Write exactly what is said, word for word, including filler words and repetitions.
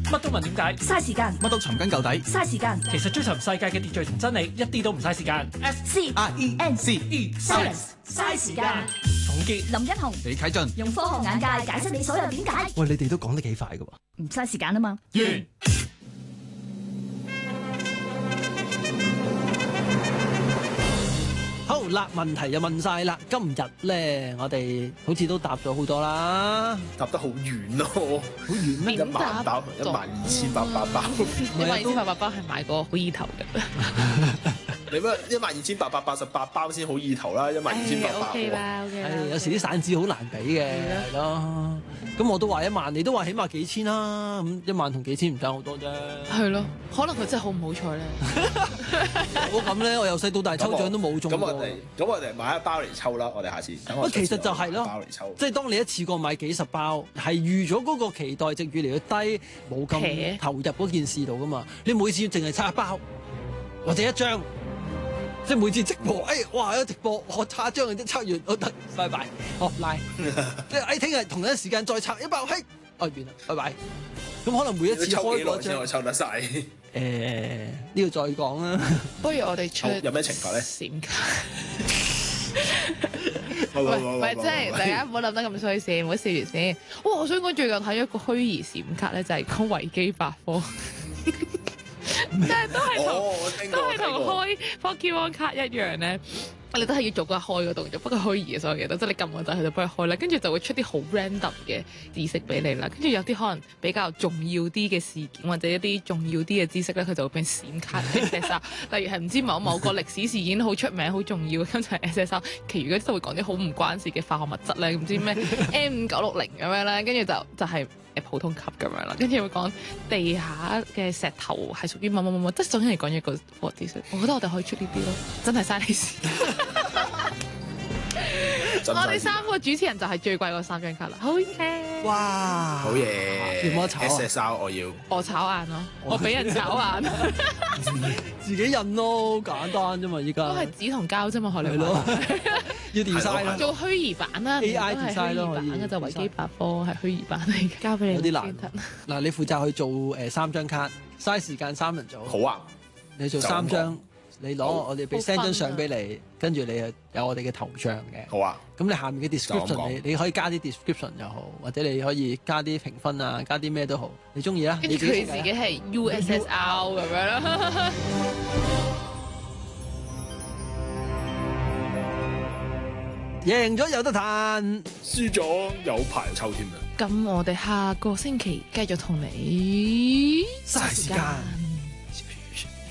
乜都問點解， 嘥時間。 乜都尋根究底， 嘥時間。 其實追尋世界嘅秩序同真理，一啲都唔嘥時間。 S C R E N C E Science 嘥時間。 總結林一雄李啟俊用科學眼界解釋你所有點解。 喂，你哋都講得幾快㗎喎？ 唔嘥時間啊嘛。 完。 好啦，問題就問晒啦。今日咧，我哋好似都答咗好多啦。 答得好遠咯， 好遠咩？ 一萬包，一萬二千八百包。 一萬二千八百包係買個好意頭嘅。 你乜一萬二千八百八十八包先好意頭啦，一萬二千八百。 O K 啦，O K 啦。 係有時啲散紙好難俾嘅，係咯。咁我都話一萬，你都話起碼幾千啦。咁一萬同幾千唔爭好多啫。 係咯，可能佢真係好唔好彩咧。 我咁咧，我由細到大抽獎都冇中過。 咁我哋咁我哋買一包嚟抽啦，我哋下次。 喂，其實就係咯， 包嚟抽。即係當你一次過買幾十包，係預咗嗰個期待值越嚟越低，冇咁投入嗰件事度噶嘛。你每次淨係拆一包或者一張，即係每次直播，哎，哇！一直播我拆一張，一拆完我得，拜拜，哦拉，即係哎，聽日同一時間再拆一包，嘿，哦完啦，拜拜。咁可能每一次開嗰張， 我抽得晒。 誒呢度再講啦。 不如我哋出有咩懲罰咧？ 閃卡。喂，唔係，即係大家唔好諗得咁衰先，唔好笑住先。哇！我想講最近睇咗一個虛擬閃卡咧，就係講維基百科。即係都係同、哦、都係同開 Pokemon 卡一樣咧，你都係要做個開個動作，不過虛擬嘅所有嘢都，即係你撳個掣佢就幫你開啦，跟住就會出啲好 random 嘅知識俾你啦，跟住有啲可能比較重要啲嘅事件或者一啲重要啲嘅知識咧，佢就會變閃卡 S S R， 例如係唔知某某個歷史事件好出名好重要，跟住係 S S R， 其餘嗰啲就會講啲好唔關事嘅化學物質咧，唔知咩 M 五九六零咁樣啦，跟住就就係、是。普通級咁樣啦，跟住會講地下嘅石頭係屬於乜乜乜乜，即係總之嚟講一個科學知識。我覺得我哋可以出呢啲咯，真係嘥你時間。我哋三個主持人就係最貴嗰三張卡啦，好嘢！ 哇， 好嘢！ 要唔要炒啊 S S R 我要， 我炒眼咯，我俾人炒眼， 自己印咯，好簡單啫嘛，依家都係紙同膠啫嘛，學你咯，要 design 啦， 做虛擬版啦 ，A I design 咯，可以。 嘅就維基百科係虛擬版嚟嘅，交俾你。 有啲難。嗱，你負責去做誒三張卡，嘥時間三人組。 好啊， 你做三張。你攞我哋俾 send 張相俾你，跟住你有我哋嘅頭像嘅。 好啊。咁你下面嘅 description 你你可以加啲 description 又好，或者你可以加啲評分啊，加啲咩都好，你中意啦。 跟住佢自己係 U S S R 咁樣啦。 贏咗有得彈， 輸咗有排抽添啊！ 咁我哋下個星期繼續同你嘥時間。